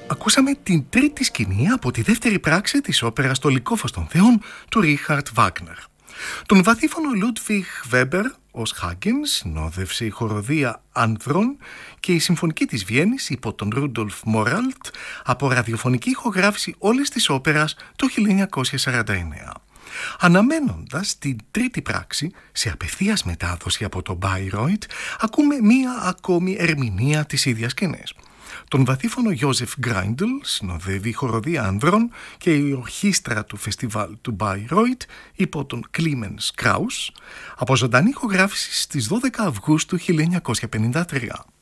Ακούσαμε την τρίτη σκηνή από τη δεύτερη πράξη της όπερας «Το Λυκόφως των Θεών» του Ρίχαρτ Βάγνερ. Τον βαθύφωνο Λούντβιχ Βέμπερ ως Χάγκεν συνόδευσε η χοροδία Άνδρων και η Συμφωνική της Βιέννης υπό τον Ρούντολφ Μόραλτ από ραδιοφωνική ηχογράφηση όλης της όπερας το 1949. Αναμένοντας την τρίτη πράξη σε απευθείας μετάδοση από τον Μπάιρόιτ, ακούμε μία ακόμη ερμηνεία της ίδιας σκηνής. Τον βαθύφωνο Γιώζεφ Γκράιντλ συνοδεύει η χοροδία Άνδρων και η ορχήστρα του φεστιβάλ του Μπάιρόιτ υπό τον Κλίμενς Κράους από ζωντανή ηχογράφηση στις 12 Αυγούστου 1953.